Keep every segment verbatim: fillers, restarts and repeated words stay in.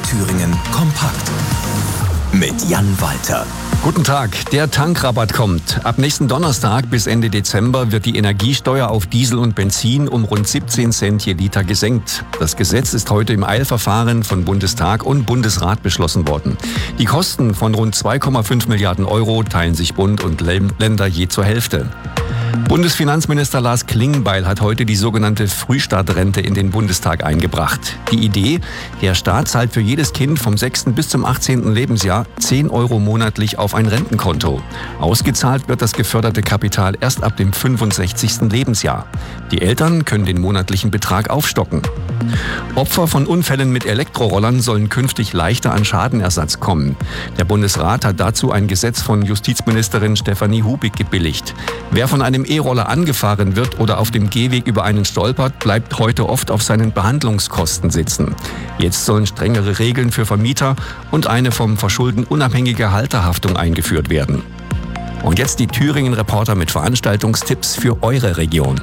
Thüringen kompakt mit Jan Walter. Guten Tag, der Tankrabatt kommt. Ab nächsten Donnerstag bis Ende Dezember wird die Energiesteuer auf Diesel und Benzin um rund siebzehn Cent je Liter gesenkt. Das Gesetz ist heute im Eilverfahren von Bundestag und Bundesrat beschlossen worden. Die Kosten von rund zwei Komma fünf Milliarden Euro teilen sich Bund und Länder je zur Hälfte. Bundesfinanzminister Lars Klingbeil hat heute die sogenannte Frühstartrente in den Bundestag eingebracht. Die Idee, der Staat zahlt für jedes Kind vom sechsten bis zum achtzehnten Lebensjahr zehn Euro monatlich auf ein Rentenkonto. Ausgezahlt wird das geförderte Kapital erst ab dem fünfundsechzigsten Lebensjahr. Die Eltern können den monatlichen Betrag aufstocken. Opfer von Unfällen mit Elektrorollern sollen künftig leichter an Schadenersatz kommen. Der Bundesrat hat dazu ein Gesetz von Justizministerin Stefanie Hubig gebilligt. Wer von einem E-Roller angefahren wird oder auf dem Gehweg über einen stolpert, bleibt heute oft auf seinen Behandlungskosten sitzen. Jetzt sollen strengere Regeln für Vermieter und eine vom Verschulden unabhängige Halterhaftung eingeführt werden. Und jetzt die Thüringen-Reporter mit Veranstaltungstipps für eure Region.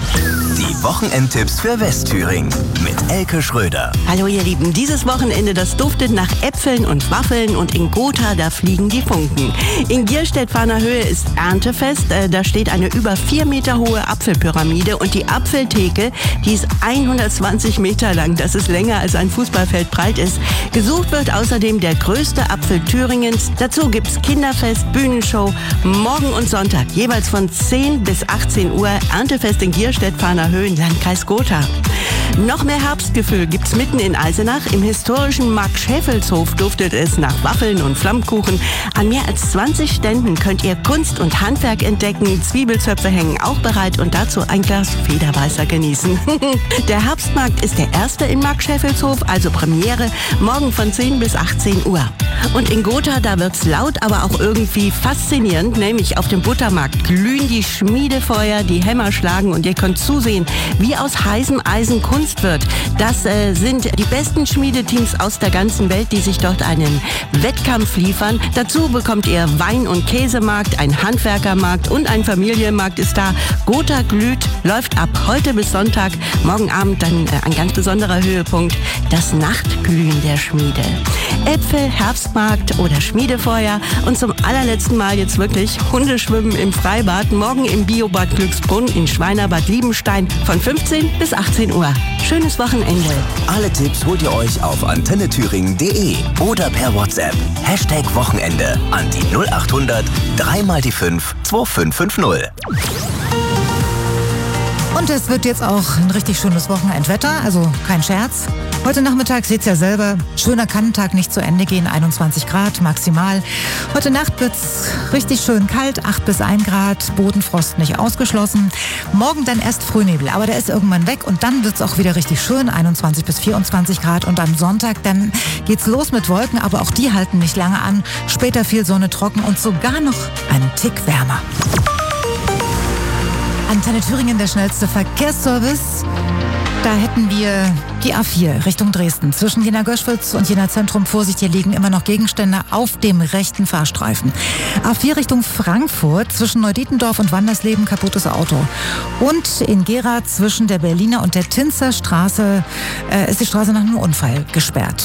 Die Wochenendtipps für Westthüringen mit Elke Schröder. Hallo ihr Lieben, dieses Wochenende, das duftet nach Äpfeln und Waffeln und in Gotha, da fliegen die Funken. In Gierstedt-Fahner-Höhe ist Erntefest, da steht eine über vier Meter hohe Apfelpyramide und die Apfeltheke, die ist hundertzwanzig Meter lang, das ist länger als ein Fußballfeld breit ist. Gesucht wird außerdem der größte Apfel Thüringens. Dazu gibt's Kinderfest, Bühnenshow, morgen und Sonntag, jeweils von zehn bis achtzehn Uhr, Erntefest in Gierstedt-Fahner-Höhen, Landkreis Gotha. Noch mehr Herbstgefühl gibt's mitten in Eisenach. Im historischen Mark-Schäfelshof duftet es nach Waffeln und Flammkuchen. An mehr als zwanzig Ständen könnt ihr Kunst und Handwerk entdecken. Zwiebelzöpfe hängen auch bereit und dazu ein Glas Federweißer genießen. Der Herbstmarkt ist der erste in Mark-Schäfelshof, also Premiere, morgen von zehn bis achtzehn Uhr. Und in Gotha, da wird's laut, aber auch irgendwie faszinierend, nämlich auf dem Buttermarkt glühen die Schmiedefeuer, die Hämmer schlagen und ihr könnt zusehen, wie aus heißem Eisen Kunst wird. Das äh, sind die besten Schmiedeteams aus der ganzen Welt, die sich dort einen Wettkampf liefern. Dazu bekommt ihr Wein- und Käsemarkt, ein Handwerkermarkt und ein Familienmarkt ist da. Gotha glüht, läuft ab heute bis Sonntag. Morgen Abend dann äh, ein ganz besonderer Höhepunkt, das Nachtglühen der Schmiede. Äpfel, Herbstmarkt oder Schmiedefeuer und zum allerletzten Mal jetzt wirklich Hundeschwimmen im Freibad. Morgen im Biobad Glücksbrunn in Schweinerbad Liebenstein von fünfzehn bis achtzehn Uhr. Schönes Wochenende. Alle Tipps holt ihr euch auf antenne thüringen punkt de oder per WhatsApp. Hashtag Wochenende an die null acht hundert drei mal die fünf zwei fünf fünf null. Und es wird jetzt auch ein richtig schönes Wochenendwetter, also kein Scherz. Heute Nachmittag seht's ja selber, schöner kann ein Tag nicht zu Ende gehen, einundzwanzig Grad maximal. Heute Nacht wird's richtig schön kalt, acht bis ein Grad, Bodenfrost nicht ausgeschlossen. Morgen dann erst Frühnebel, aber der ist irgendwann weg und dann wird's auch wieder richtig schön, einundzwanzig bis vierundzwanzig Grad. Und am Sonntag dann geht's los mit Wolken, aber auch die halten nicht lange an. Später viel Sonne, trocken und sogar noch einen Tick wärmer. Antenne Thüringen, der schnellste Verkehrsservice. Da hätten wir die A vier Richtung Dresden. Zwischen Jena Göschwitz und Jena Zentrum, Vorsicht, hier liegen immer noch Gegenstände auf dem rechten Fahrstreifen. A vier Richtung Frankfurt, zwischen Neudietendorf und Wandersleben, kaputtes Auto. Und in Gera zwischen der Berliner und der Tinzer Straße äh, ist die Straße nach einem Unfall gesperrt.